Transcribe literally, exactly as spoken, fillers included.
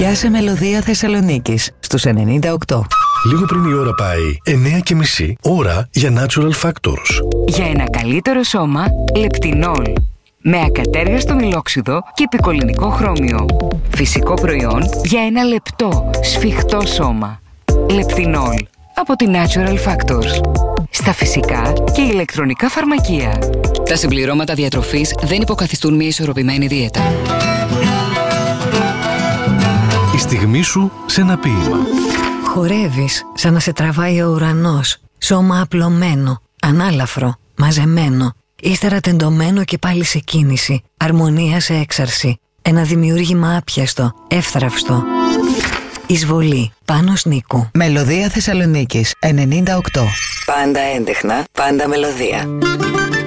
Πιάσε Μελωδία Θεσσαλονίκης στους ενενήντα οκτώ. Λίγο πριν η ώρα πάει εννιά και μισή, ώρα για Natural Factors. Για ένα καλύτερο σώμα, Λεπτινόλ. Με ακατέργαστο μιλόξιδο και επικολληνικό χρώμιο. Φυσικό προϊόν για ένα λεπτό, σφιχτό σώμα. Λεπτινόλ. Από τη Natural Factors. Στα φυσικά και ηλεκτρονικά φαρμακεία. Τα συμπληρώματα διατροφής δεν υποκαθιστούν μια ισορροπημένη δίαιτα. Η στιγμή σου σε ένα ποίημα. Χορεύεις σαν να σε τραβάει ο ουρανός. Σώμα απλωμένο, ανάλαφρο, μαζεμένο. Ύστερα τεντωμένο και πάλι σε κίνηση. Αρμονία σε έξαρση. Ένα δημιούργημα άπιαστο, εύθραυστο. Εισβολή. Πάνος Νίκου. Μελωδία Θεσσαλονίκης ενενήντα οκτώ. Πάντα έντεχνα, πάντα μελωδία.